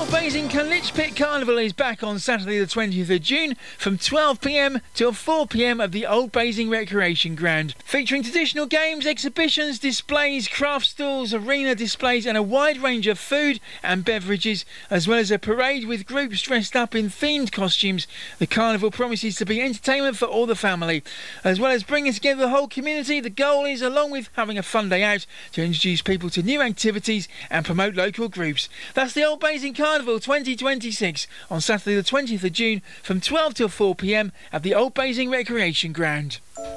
Old Basing Lich Pit Carnival is back on Saturday the 20th of June from 12 p.m. till 4 p.m. at the Old Basing Recreation Ground. Featuring traditional games, exhibitions, displays, craft stalls, arena displays and a wide range of food and beverages, as well as a parade with groups dressed up in themed costumes. The carnival promises to be entertainment for all the family. As well as bringing together the whole community, the goal is, along with having a fun day out, to introduce people to new activities and promote local groups. That's the Old Basing Carnival 2026 on Saturday the 20th of June from 12 till 4 p.m. at the Old Basing Recreation Ground.